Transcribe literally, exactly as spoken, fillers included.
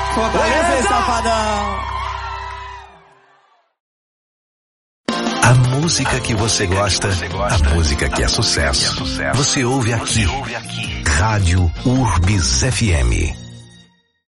Fortaleza, safadão. A música que você gosta, a música que é sucesso. Você ouve aqui. Rádio Urbis F M.